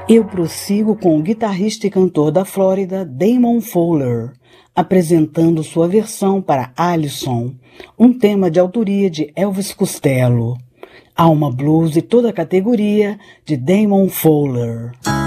Eu prossigo com o guitarrista e cantor da Flórida, Damon Fowler, apresentando sua versão para Alison, um tema de autoria de Elvis Costello. Alma Blues e toda a categoria de Damon Fowler.